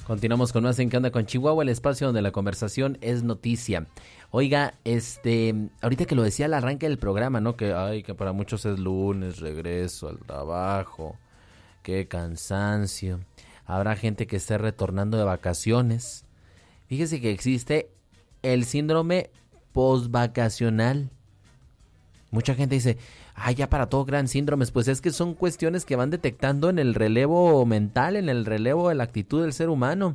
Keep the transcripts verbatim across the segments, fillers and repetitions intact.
Continuamos con más en ¿Qué onda con Chihuahua? El espacio donde la conversación es noticia. Oiga, este, ahorita que lo decía al arranque del programa, ¿no? Que, ay, que para muchos es lunes, regreso al trabajo, qué cansancio. Habrá gente que esté retornando de vacaciones. Fíjese que existe el síndrome postvacacional. Mucha gente dice, ay, ya para todo gran síndromes. Pues es que son cuestiones que van detectando en el relevo mental, en el relevo de la actitud del ser humano.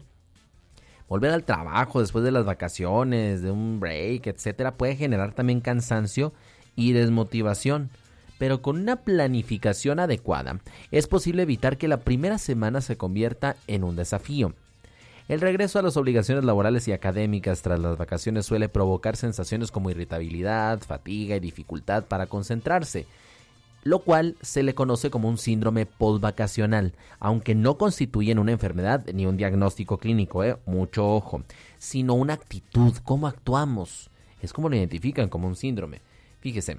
Volver al trabajo después de las vacaciones, de un break, etcétera, puede generar también cansancio y desmotivación. Pero con una planificación adecuada, es posible evitar que la primera semana se convierta en un desafío. El regreso a las obligaciones laborales y académicas tras las vacaciones suele provocar sensaciones como irritabilidad, fatiga y dificultad para concentrarse, lo cual se le conoce como un síndrome postvacacional, aunque no constituyen una enfermedad ni un diagnóstico clínico, ¿eh? Mucho ojo, sino una actitud, cómo actuamos, es como lo identifican como un síndrome. Fíjese,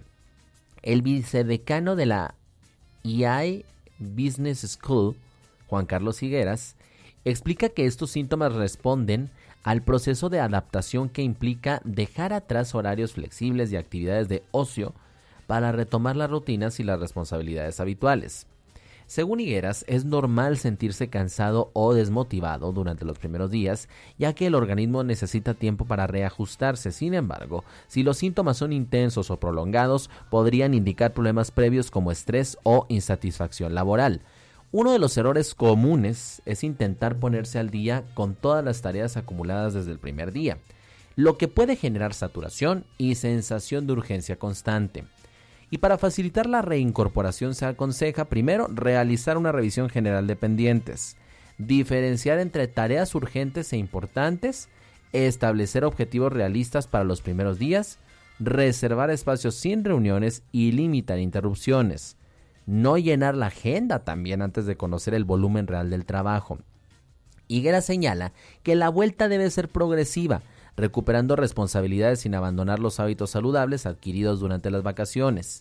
el vicedecano de la E I Business School, Juan Carlos Higueras, explica que estos síntomas responden al proceso de adaptación que implica dejar atrás horarios flexibles y actividades de ocio para retomar las rutinas y las responsabilidades habituales. Según Higueras, es normal sentirse cansado o desmotivado durante los primeros días, ya que el organismo necesita tiempo para reajustarse. Sin embargo, si los síntomas son intensos o prolongados, podrían indicar problemas previos como estrés o insatisfacción laboral. Uno de los errores comunes es intentar ponerse al día con todas las tareas acumuladas desde el primer día, lo que puede generar saturación y sensación de urgencia constante. Y para facilitar la reincorporación se aconseja primero realizar una revisión general de pendientes, diferenciar entre tareas urgentes e importantes, establecer objetivos realistas para los primeros días, reservar espacios sin reuniones y limitar interrupciones. No llenar la agenda también antes de conocer el volumen real del trabajo. Higuera señala que la vuelta debe ser progresiva, recuperando responsabilidades sin abandonar los hábitos saludables adquiridos durante las vacaciones.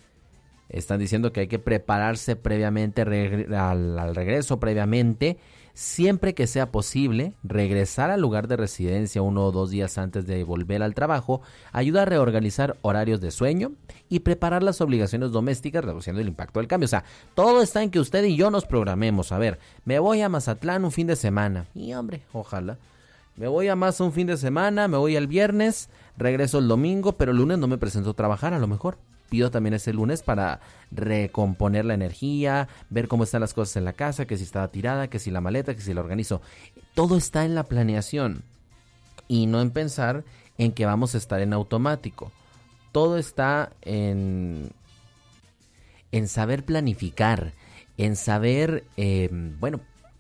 Están diciendo que hay que prepararse previamente reg- al, al regreso, previamente, siempre que sea posible, regresar al lugar de residencia uno o dos días antes de volver al trabajo, ayuda a reorganizar horarios de sueño y preparar las obligaciones domésticas, reduciendo el impacto del cambio. O sea, todo está en que usted y yo nos programemos. A ver, me voy a Mazatlán un fin de semana. Y hombre, ojalá. Me voy a más un fin de semana, me voy el viernes, regreso el domingo, pero el lunes no me presento a trabajar, a lo mejor. Pido también ese lunes para recomponer la energía, ver cómo están las cosas en la casa, que si estaba tirada, que si la maleta, que si la organizo. Todo está en la planeación y no en pensar en que vamos a estar en automático. Todo está en, en saber planificar, en saber, eh, bueno,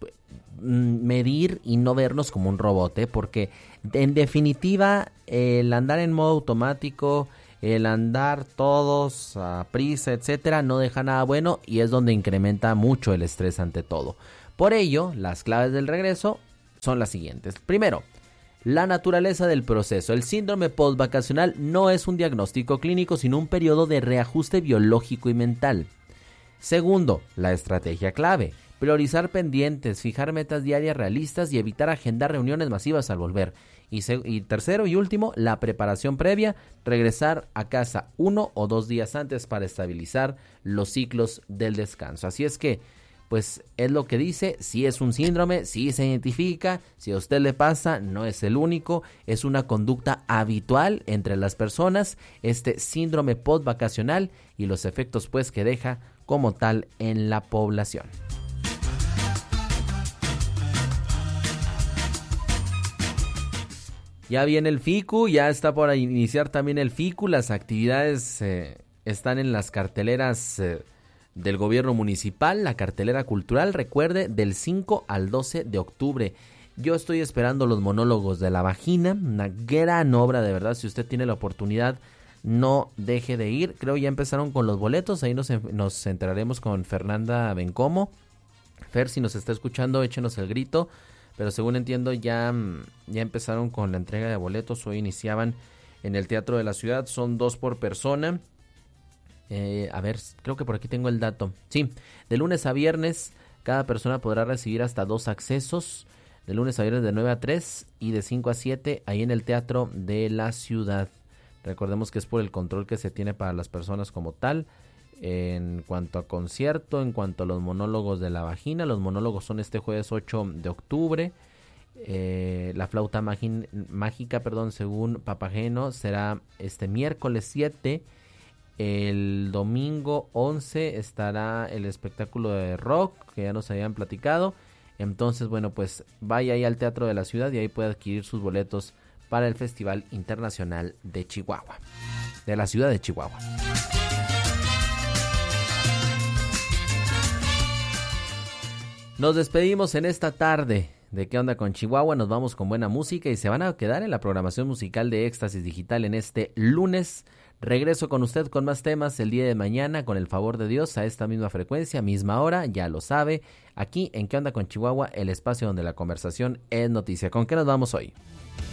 medir y no vernos como un robot, ¿eh? Porque en definitiva el andar en modo automático, el andar todos a prisa, etcétera, no deja nada bueno y es donde incrementa mucho el estrés ante todo. Por ello, las claves del regreso son las siguientes. Primero, la naturaleza del proceso. El síndrome postvacacional no es un diagnóstico clínico, sino un periodo de reajuste biológico y mental. Segundo, la estrategia clave. Priorizar pendientes, fijar metas diarias realistas y evitar agendar reuniones masivas al volver. Y, se, y tercero y último, la preparación previa, regresar a casa uno o dos días antes para estabilizar los ciclos del descanso. Así es que, pues es lo que dice, si es un síndrome, si se identifica, si a usted le pasa, no es el único, es una conducta habitual entre las personas, este síndrome postvacacional y los efectos pues que deja como tal en la población. Ya viene el FICU, ya está por iniciar también el FICU, las actividades eh, están en las carteleras eh, del gobierno municipal, la cartelera cultural, recuerde, del cinco al doce de octubre. Yo estoy esperando los monólogos de la vagina, una gran obra de verdad, si usted tiene la oportunidad, no deje de ir. Creo ya empezaron con los boletos, ahí nos, nos enteraremos con Fernanda Bencomo. Fer, si nos está escuchando, échenos el grito. Pero según entiendo ya, ya empezaron con la entrega de boletos. Hoy iniciaban en el Teatro de la Ciudad. Son dos por persona. Eh, a ver, creo que por aquí tengo el dato. Sí, de lunes a viernes cada persona podrá recibir hasta dos accesos. de lunes a viernes de nueve a tres y de cinco a siete ahí en el Teatro de la Ciudad. Recordemos que es por el control que se tiene para las personas como tal. En cuanto a concierto, en cuanto a los monólogos de la vagina, los monólogos son este jueves ocho de octubre. Eh, la flauta magi- mágica, perdón, según Papageno, será este miércoles siete. El domingo once estará el espectáculo de rock que ya nos habían platicado. Entonces, bueno, pues vaya ahí al Teatro de la Ciudad y ahí puede adquirir sus boletos para el Festival Internacional de Chihuahua, de la ciudad de Chihuahua. Nos despedimos en esta tarde de ¿Qué onda con Chihuahua? Nos vamos con buena música y se van a quedar en la programación musical de Éxtasis Digital en este lunes. Regreso con usted con más temas el día de mañana, con el favor de Dios, a esta misma frecuencia, misma hora, ya lo sabe, aquí en ¿Qué onda con Chihuahua? El espacio donde la conversación es noticia. ¿Con qué nos vamos hoy?